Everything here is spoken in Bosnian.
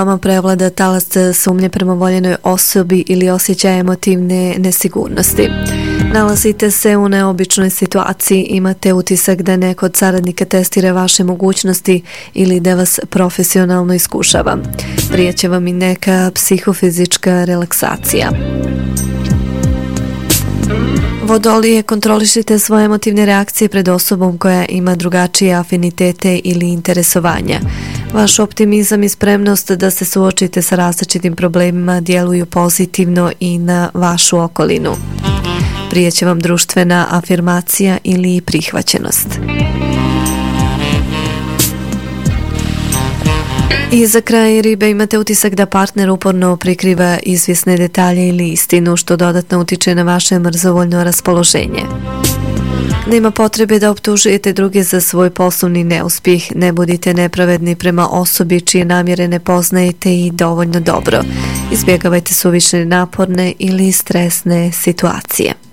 Vama prevlada talas sumnje prema voljenoj osobi ili osjećaj emotivne nesigurnosti. Nalazite se u neobičnoj situaciji, imate utisak da neko od saradnika testira vaše mogućnosti ili da vas profesionalno iskušava. Prijeće vam i neka psihofizička relaksacija. Vodolije, kontrolišite svoje emotivne reakcije pred osobom koja ima drugačije afinitete ili interesovanja. Vaš optimizam i spremnost da se suočite sa različitim problemima djeluju pozitivno i na vašu okolinu. Prijeće vam društvena afirmacija ili prihvaćenost. I za kraj, ribe, imate utisak da partner uporno prikriva izvjesne detalje ili istinu, što dodatno utiče na vaše mrzovoljno raspoloženje. Nema potrebe da optužujete druge za svoj poslovni neuspjeh, ne budite nepravedni prema osobi čije namjere ne poznajete i dovoljno dobro. Izbjegavajte suviše naporne ili stresne situacije.